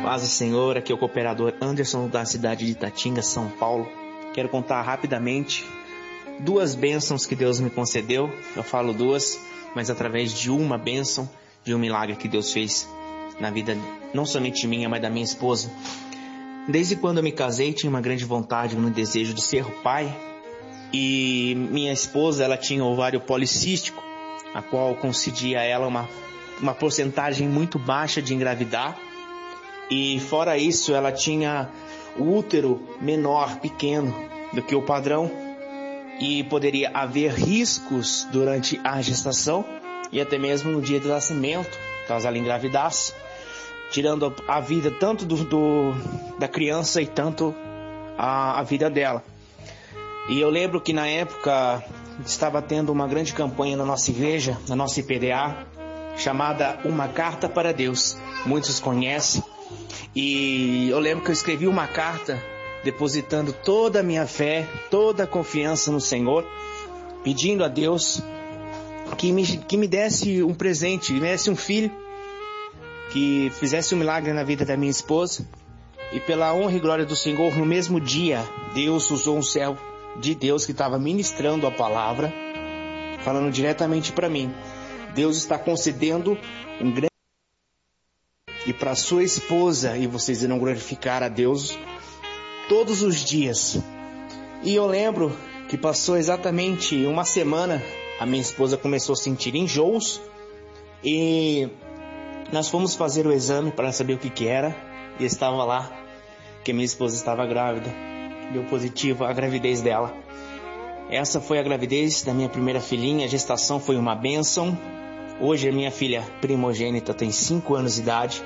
Paz do Senhor, aqui é o cooperador Anderson da cidade de Itatinga, São Paulo. Quero contar rapidamente 2 bênçãos que Deus me concedeu. Eu falo 2, mas através de uma bênção, de um milagre que Deus fez na vida não somente minha, mas da minha esposa. Desde quando eu me casei, tinha uma grande vontade, um desejo de ser pai. E minha esposa, ela tinha ovário policístico, a qual concedia a ela uma porcentagem muito baixa de engravidar. E fora isso, ela tinha o útero menor, pequeno do que o padrão, e poderia haver riscos durante a gestação e até mesmo no dia do nascimento, caso ela engravidasse, tirando a vida tanto da criança e tanto a vida dela. E eu lembro que na época estava tendo uma grande campanha na nossa igreja, na nossa IPDA, chamada Uma Carta para Deus. Muitos conhecem. E eu lembro que eu escrevi uma carta depositando toda a minha fé, toda a confiança no Senhor, pedindo a Deus que me desse um presente, me desse um filho, que fizesse um milagre na vida da minha esposa. E pela honra e glória do Senhor, no mesmo dia, Deus usou um servo de Deus que estava ministrando a palavra, falando diretamente para mim. Deus está concedendo um grande e para sua esposa, e vocês irão glorificar a Deus todos os dias. E eu lembro que passou exatamente uma semana, a minha esposa começou a sentir enjoos, e nós fomos fazer o exame para saber o que era, e estava lá que minha esposa estava grávida. Deu positivo a gravidez dela. Essa foi a gravidez da minha primeira filhinha. A gestação foi uma bênção. Hoje a minha filha primogênita tem 5 anos de idade.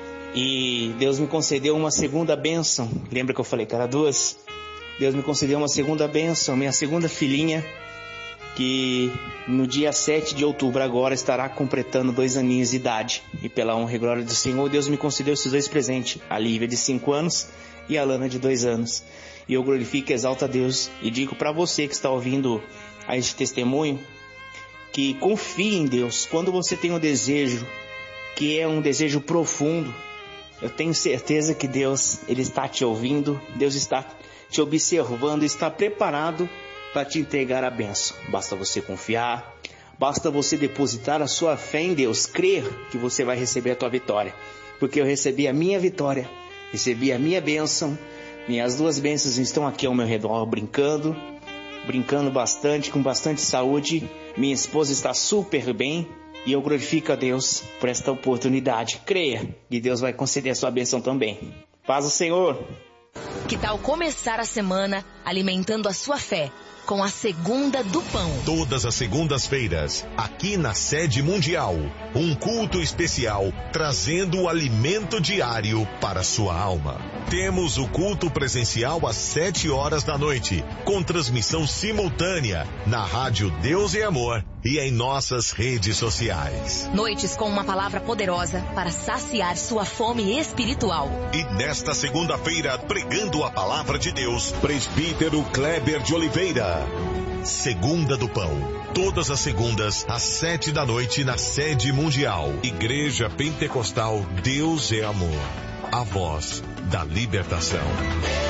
E Deus me concedeu uma segunda bênção. Lembra que eu falei que era 2? Deus me concedeu uma segunda bênção. Minha segunda filhinha, que no dia 7 de outubro agora estará completando 2 aninhos de idade. E pela honra e glória do Senhor, Deus me concedeu esses 2 presentes. A Lívia de 5 anos e a Lana de 2 anos. E eu glorifico e exalto a Deus. E digo para você que está ouvindo a este testemunho, que confie em Deus. Quando você tem um desejo, que é um desejo profundo, eu tenho certeza que Deus, Ele está te ouvindo, Deus está te observando, está preparado para te entregar a bênção. Basta você confiar, basta você depositar a sua fé em Deus, crer que você vai receber a tua vitória. Porque eu recebi a minha vitória, recebi a minha bênção. Minhas 2 bênçãos estão aqui ao meu redor, brincando bastante, com bastante saúde. Minha esposa está super bem e eu glorifico a Deus por esta oportunidade. Creia que Deus vai conceder a sua bênção também. Paz do Senhor! Que tal começar a semana alimentando a sua fé com a Segunda do Pão? Todas as segundas-feiras, aqui na Sede Mundial, um culto especial trazendo o alimento diário para sua alma. Temos o culto presencial às 7 horas da noite, com transmissão simultânea na Rádio Deus e Amor e em nossas redes sociais. Noites com uma palavra poderosa para saciar sua fome espiritual. E nesta segunda-feira, pregando a palavra de Deus, Presbítero Kleber de Oliveira. Segunda do Pão, todas as segundas às 7 da noite na Sede Mundial. Igreja Pentecostal Deus é Amor, a voz da libertação.